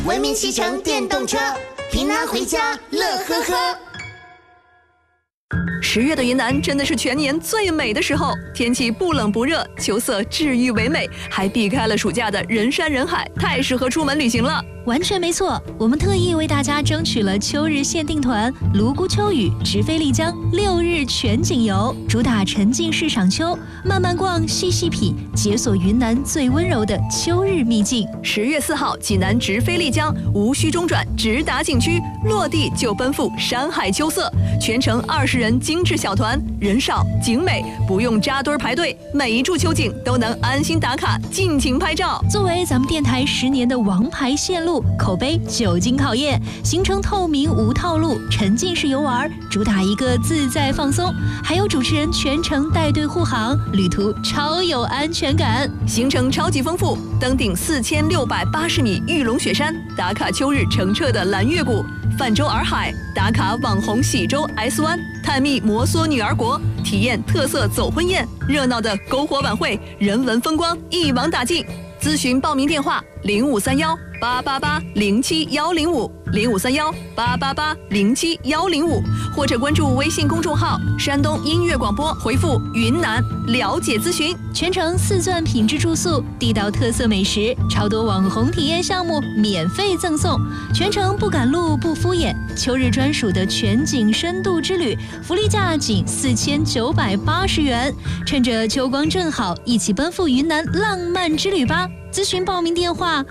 文明骑乘电动车，平安回家乐呵呵。 10月的云南真的是全年最美的时候，天气不冷不热，秋色治愈唯美，还避开了暑假的人山人海，太适合出门旅行了。 完全没错，我们特意为大家争取了秋日限定团泸沽秋雨直飞丽江6日全景游，主打沉浸式赏秋，慢慢逛，细细品，解锁云南最温柔的秋日秘境。 10月4号，济南直飞丽江，无需中转，直达景区，落地就奔赴山海秋色，全程20人精致小团，人少景美，不用扎堆排队，每一处秋景都能安心打卡，尽情拍照。 作为咱们电台10年的王牌线路，口碑久经考验，行程透明无套路，沉浸式游玩，主打一个自在放松，还有主持人全程带队护航，旅途超有安全感。 行程超级丰富，登顶4680米玉龙雪山，打卡秋日澄澈的蓝月谷，泛舟洱海，打卡网红喜洲 S 湾，探秘摩梭女儿国，体验特色走婚宴，热闹的篝火晚会，人文风光一网打尽。咨询报名电话0531880105，0531880710，或者关注微信公众号山东音乐广播，回复云南了解咨询。 全程4钻品质住宿，地道特色美食，超多网红体验项目免费赠送，全程不赶路不敷衍，秋日专属的全景深度之旅，福利价仅4980元，趁着秋光正好，一起奔赴云南浪漫之旅吧。咨询报名电话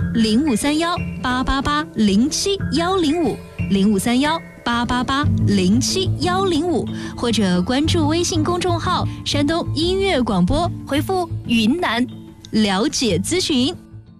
0531880105，053188071005，或者关注微信公众号山东音乐广播，回复云南了解咨询。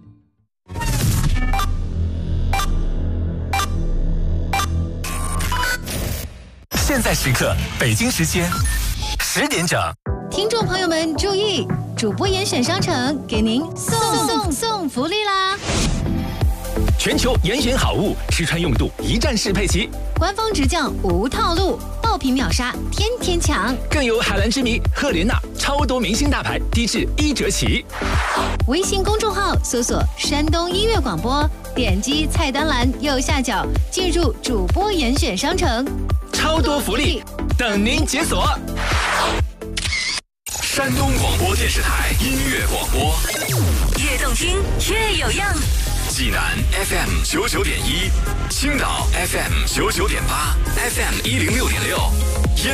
现在时刻，北京时间10点整。 听众朋友们注意，主播严选商城给您送福利啦！ 全球严选好物，吃穿用度一站式配齐， 官方直降无套路，爆品秒杀，天天抢， 更有海蓝之谜、赫莲娜超多明星大牌，低至1折起。 微信公众号搜索山东音乐广播，点击菜单栏右下角进入主播严选商城， 超多福利等您解锁。山东广播电视台音乐广播， 越动听越有样。 济南 FM 99.1，青岛 FM 99.8，FM 106.6。